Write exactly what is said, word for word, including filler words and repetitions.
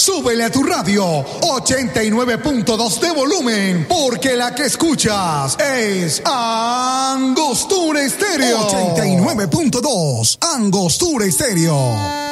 súbele a tu radio ochenta y nueve punto dos de volumen, porque la que escuchas es Angostura Estéreo. ochenta y nueve punto dos, Angostura Estéreo.